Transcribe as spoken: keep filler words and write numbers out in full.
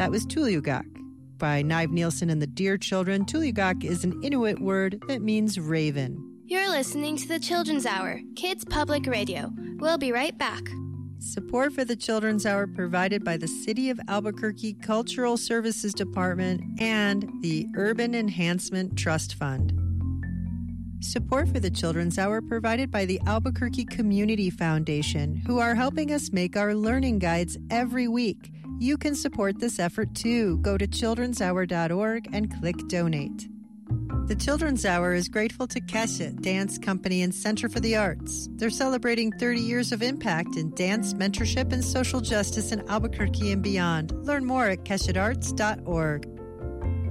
That was Tuliugak by Nive Nielsen and the Deer Children. Tuliugak is an Inuit word that means raven. You're listening to the Children's Hour, Kids Public Radio. We'll be right back. Support for the Children's Hour provided by the City of Albuquerque Cultural Services Department and the Urban Enhancement Trust Fund. Support for the Children's Hour provided by the Albuquerque Community Foundation, who are helping us make our learning guides every week. You can support this effort too. Go to children's hour dot org and click Donate. The Children's Hour is grateful to Keshet Dance Company and Center for the Arts. They're celebrating thirty years of impact in dance, mentorship, and social justice in Albuquerque and beyond. Learn more at keshet arts dot org.